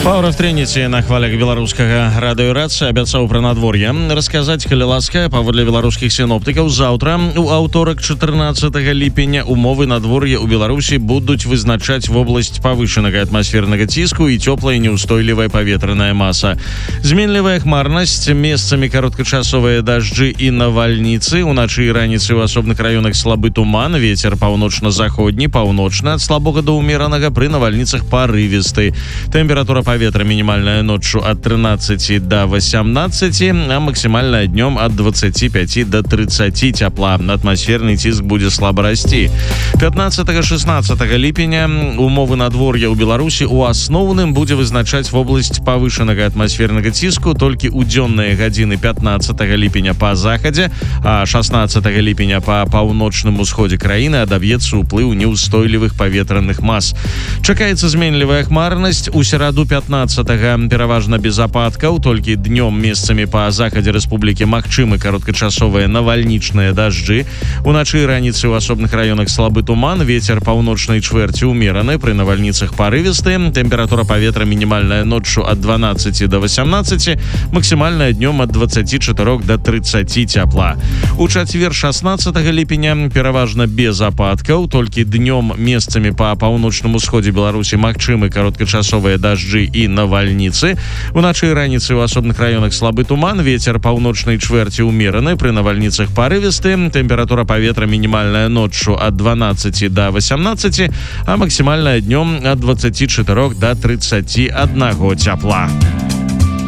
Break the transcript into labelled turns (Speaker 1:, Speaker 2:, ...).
Speaker 1: Паўра Трініці на хвалях беларускага радыёрацыі абяцаў пра надвор'е расказаць, калі ласка. Паводле беларускіх сіноптыкаў, заўтра у аўторак 14 ліпеня умовы надвор'я ў Беларусі будуць вызначаць вобласць павышанага атмасфернага ціску і цёплая неўстойлівая паветраная маса. Зменлівая хмарнасць, месцамі кароткачасовыя дажджы і навальніцы. Уначы і раніцай у асобных раёнах слабы туман, вецер паўночна-заходні, паўночны ад слабога да ўмеранага, пры навальніцах парывісты. Тэмпература паветра мінімальная ноччу ад 13 до 18, а максімальная днём ад 25 до 30 цяпла. Атмасферны ціск будзе слаба расці. 15-16 ліпеня умовы надвор'я ў Беларусі у асноўным будзе вызначаць вобласць павышанага атмасфернага ціску толькі ў дзённыя гадзіны 15 ліпеня па захадзе, а 16 ліпеня па паўночным усходзе краіны адаб'ецца ўплыў неўстойлівых паветраных мас. Чакаецца зменлівая хмарнасць. У сераду 15-го пераважна без ападкаў, толькі днём месцамі па захадзе рэспублікі магчымы кароткачасовыя навальнічныя дажджы. Уначы і раніцай у асобных раёнах слабы туман, вецер паўночнай чвэрці ўмераны, пры навальніцах парывісты. Тэмпература паветра мінімальная ноччу ад 12 до 18, максімальная днём ад 24 до 30 цяпла. У чацвер 16 ліпеня пераважна без ападкаў, толькі днём месцамі па паўночным усходзе Беларусі магчымы кароткачасовыя дажджы і навальніцы. Уначы і раніцай у асобных раёнах слабы туман, вецер паўночнай чвэрці ўмераны, пры навальніцах парывісты. Тэмпература паветра мінімальная ноччу ад 12 до 18, а максімальная днём ад 24 до 31 цяпла.